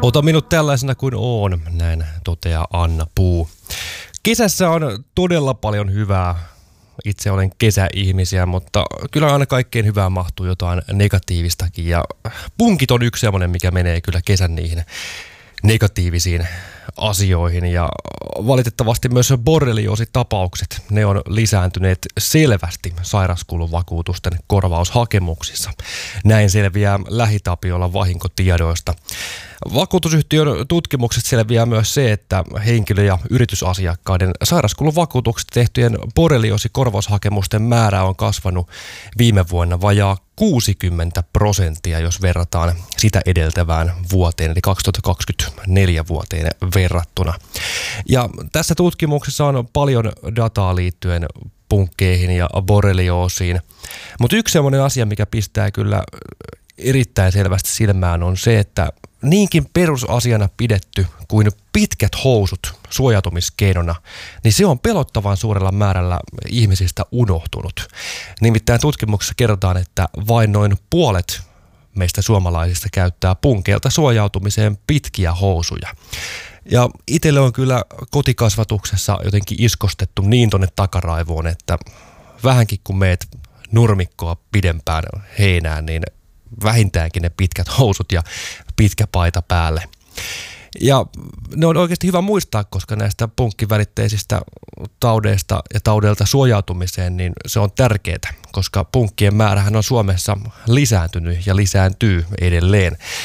Ota minut tällaisena kuin oon, näin toteaa Anna Puu. Kesässä on todella paljon hyvää. Itse olen kesäihmisiä, mutta kyllä aina kaikkein hyvää mahtuu jotain negatiivistakin. Ja punkit on yksi semmoinen, mikä menee kyllä kesän niihin negatiivisiin asioihin. Ja valitettavasti myös borrelioositapaukset, ne on lisääntyneet selvästi sairauskuluvakuutusten korvaushakemuksissa. Näin selviää LähiTapiolan vahinkotiedoista. Vakuutusyhtiön tutkimukset selviää myös se, että henkilö- ja yritysasiakkaiden sairauskuluvakuutuksesta tehtyjen borrelioosikorvaushakemusten määrä on kasvanut viime vuonna vajaa 60%, jos verrataan sitä edeltävään vuoteen, eli 2024 vuoteen verrattuna. Ja tässä tutkimuksessa on paljon dataa liittyen punkkeihin ja borrelioosiin, mutta yksi sellainen asia, mikä pistää kyllä erittäin selvästi silmään, on se, että niinkin perusasiana pidetty kuin pitkät housut suojautumiskeinona, niin se on pelottavan suurella määrällä ihmisistä unohtunut. Nimittäin tutkimuksessa kerrotaan, että vain noin puolet meistä suomalaisista käyttää punkeilta suojautumiseen pitkiä housuja. Ja itselle on kyllä kotikasvatuksessa jotenkin iskostettu niin tonne takaraivoon, että vähänkin kun meet nurmikkoa pidempään heinään, niin vähintäänkin ne pitkät housut ja pitkä paita päälle. Ja ne on oikeasti hyvä muistaa, koska näistä punkkivälitteisistä taudeista ja taudeilta suojautumiseen, niin se on tärkeää, koska punkkien määrähän on Suomessa lisääntynyt ja lisääntyy edelleen.